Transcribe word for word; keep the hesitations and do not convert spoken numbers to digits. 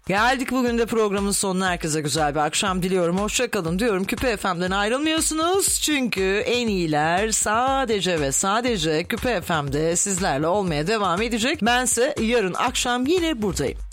Geldik bugün de programın sonuna. Herkese güzel bir akşam diliyorum. Hoşça kalın diyorum. Küpe F M'den ayrılmıyorsunuz. Çünkü en iyiler sadece ve sadece Küpe F M'de sizlerle olmaya devam edecek. Bense yarın akşam yine buradayım.